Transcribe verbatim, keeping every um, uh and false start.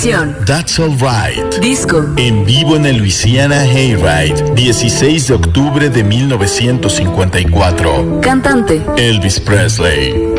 Canción. That's Alright. Disco. En vivo en el Louisiana Hayride, dieciséis de octubre de mil novecientos cincuenta y cuatro. Cantante. Elvis Presley.